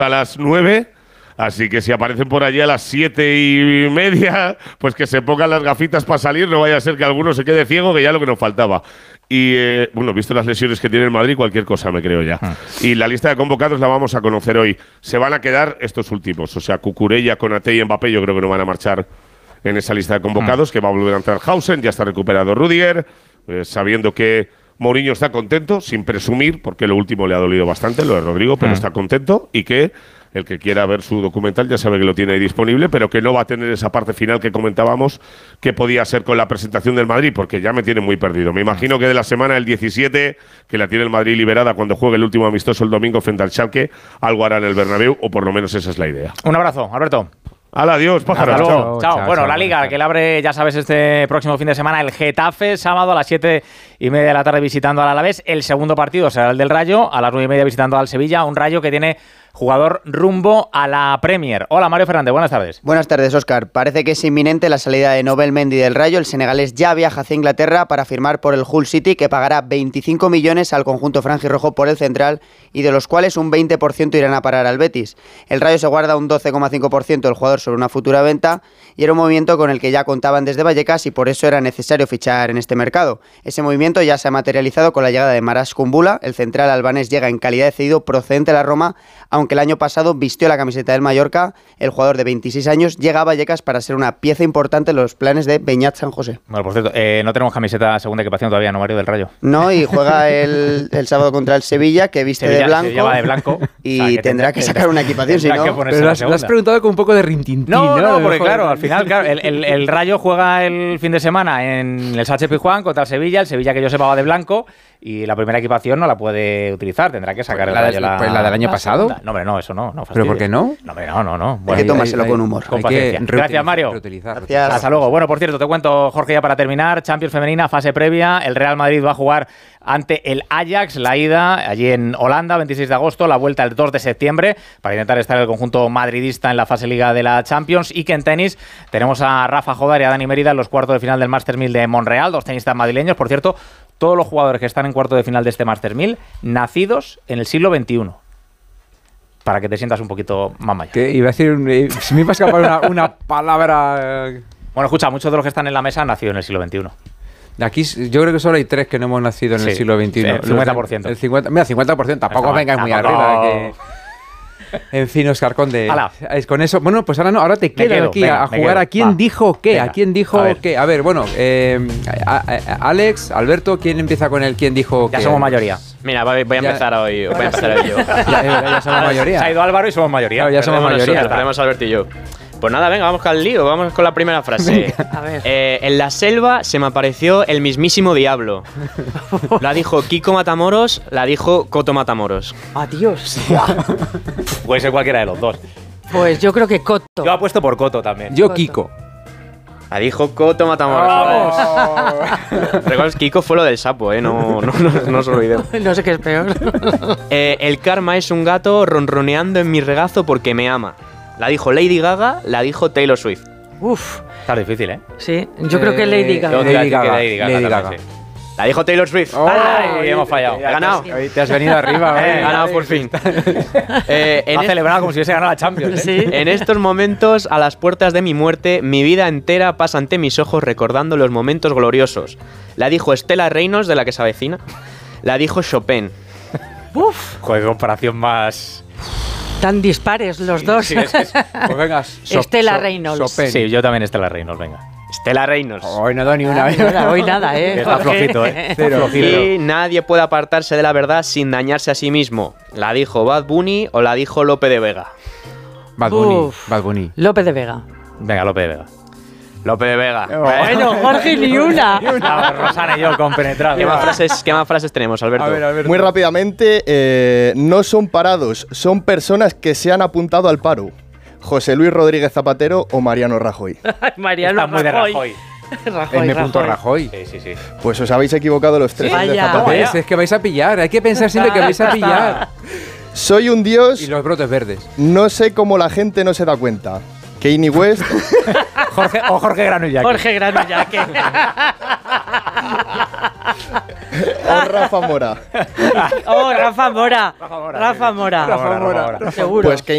a las 9. Así que si aparecen por allí a las 7:30, pues que se pongan las gafitas para salir, no vaya a ser que alguno se quede ciego, que ya es lo que nos faltaba. Y, bueno, visto las lesiones que tiene el Madrid, cualquier cosa me creo ya. Y la lista de convocados la vamos a conocer hoy. Se van a quedar estos últimos, o sea, Cucurella, Konaté y Mbappé, yo creo que no van a marchar en esa lista de convocados, que va a volver a entrar Hausen, ya está recuperado Rüdiger, sabiendo que Mourinho está contento, sin presumir, porque lo último le ha dolido bastante, lo de Rodrigo, pero está contento, y que el que quiera ver su documental ya sabe que lo tiene ahí disponible, pero que no va a tener esa parte final que comentábamos que podía ser con la presentación del Madrid, porque ya me tiene muy perdido. Me imagino que de la semana del 17, que la tiene el Madrid liberada cuando juegue el último amistoso el domingo frente al Schalke, algo hará en el Bernabéu, o por lo menos esa es la idea. Un abrazo, Alberto. ¡Hala, adiós, pájaro! Hasta luego. Chao. Bueno, la Liga, que la abre, ya sabes, este próximo fin de semana, el Getafe, sábado a las 7:30 de la tarde visitando al Alavés. El segundo partido será el del Rayo, a las 9:30 visitando al Sevilla, un Rayo que tiene jugador rumbo a la Premier. Hola, Mario Fernández, buenas tardes. Buenas tardes, Óscar. Parece que es inminente la salida de Nobel Mendy del Rayo. El senegalés ya viaja hacia Inglaterra para firmar por el Hull City, que pagará 25 millones al conjunto franjirrojo por el central, y de los cuales un 20% irán a parar al Betis. El Rayo se guarda un 12,5% del jugador sobre una futura venta, y era un movimiento con el que ya contaban desde Vallecas, y por eso era necesario fichar en este mercado. Ese movimiento ya se ha materializado con la llegada de Maras Kumbula. El central albanés llega en calidad de cedido procedente de la Roma, aunque el año pasado vistió la camiseta del Mallorca. El jugador de 26 años llega a Vallecas para ser una pieza importante en los planes de Beñat San José. Bueno, por cierto, no tenemos camiseta segunda equipación todavía, ¿no, Mario, del Rayo? No, y juega el sábado contra el Sevilla, que viste Sevilla, de blanco. se lleva de blanco. Y o sea, tendrá que sacar una equipación, si no. Pero lo has preguntado con un poco de rintintín, ¿no? No, porque claro, al final, claro, el Rayo juega el fin de semana en el Sánchez Pizjuán contra el Sevilla que yo sepa va de blanco, y la primera equipación no la puede utilizar, tendrá que sacar la del año pasado. No, hombre, no, eso no. ¿Pero por qué no? No, hombre, no. Bueno, hay que tomárselo con humor. Con paciencia. Gracias, Mario. Gracias. Hasta luego. Bueno, por cierto, te cuento, Jorge, ya para terminar, Champions femenina, fase previa, el Real Madrid va a jugar ante el Ajax, la ida allí en Holanda, 26 de agosto, la vuelta el 2 de septiembre, para intentar estar el conjunto madridista en la fase Liga de la Champions. Y que en tenis tenemos a Rafa Jodar y a Dani Mérida en los cuartos de final del Masters 1000 de Montreal, dos tenistas madrileños. Por cierto, todos los jugadores que están en cuarto de final de este Masters 1000, nacidos en el siglo XXI. Para que te sientas un poquito más mayor. ¿Qué? Iba a decir, si me iba a escapar una palabra... Bueno, escucha, muchos de los que están en la mesa han nacido en el siglo XXI. Aquí yo creo que solo hay 3 que no hemos nacido en el siglo XXI. El 50%. El 50%. Mira, 50%. Tampoco vengáis muy arriba. En fin, Óscar Conde. Con eso. Bueno, pues ahora no. Ahora te quedas aquí a jugar a quién dijo qué. A quién dijo qué. A ver, bueno. Alex, Alberto, ¿quién empieza con el quién dijo qué? Ya somos mayoría. Mira, voy a empezar hoy. Voy a empezar hoy yo. Ya somos mayoría. Se ha ido Álvaro y somos mayoría. Claro, ya somos mayoría. Perdemos Alberto y yo. Pues nada, venga, vamos al lío, vamos con la primera frase. A ver. En la selva se me apareció el mismísimo diablo. La dijo Kiko Matamoros, la dijo Coto Matamoros. Adiós. Puede ser cualquiera de los dos. Pues yo creo que Coto. Yo apuesto por Coto también. Yo Kiko. La dijo Coto Matamoros. ¡Vamos! Recuerdas, Kiko fue lo del sapo, no os olvidemos. No sé qué es peor. El karma es un gato ronroneando en mi regazo porque me ama. La dijo Lady Gaga, la dijo Taylor Swift. Uf. Está difícil, ¿eh? Sí, yo creo que Lady Gaga. Lady Gaga. Sí. La dijo Taylor Swift. ¡Ay! Hemos fallado. He ganado. Te has venido arriba. He ganado por fin. Ha celebrado como si hubiese ganado la Champions. Sí. En estos momentos, a las puertas de mi muerte, mi vida entera pasa ante mis ojos recordando los momentos gloriosos. La dijo Estela Reynolds, de la que se avecina. La dijo Chopin. Uf. Joder, qué comparación más... Tan dispares los dos. Sí, es. Pues venga. Estela Reynolds. Chopin. Sí, yo también Estela Reynolds, venga. Estela Reynolds. Hoy no doy ni una. Hoy nada, Está flojito, Cero. Y nadie puede apartarse de la verdad sin dañarse a sí mismo. ¿La dijo Bad Bunny o la dijo Lope de Vega? Bad Bunny. Lope de Vega. Venga, Lope de Vega. Lope de Vega. Bueno, Jorge, ni una. Rosana y yo compenetrados. ¿Qué más frases tenemos, Alberto? A ver. Muy rápidamente, no son parados, son personas que se han apuntado al paro. José Luis Rodríguez Zapatero o Mariano Rajoy. Mariano Está muy de Rajoy. Rajoy. Sí. Pues os habéis equivocado los tres. Vaya. de Zapatero. Es que vais a pillar. Hay que pensar siempre que vais a pillar. Soy un dios, Y los brotes verdes. no sé cómo la gente no se da cuenta. Kanye West Jorge Granullac. Jorge Granullac. o Rafa Mora. Oh, Rafa Mora. Rafa Mora. Rafa Mora. Seguro. Pues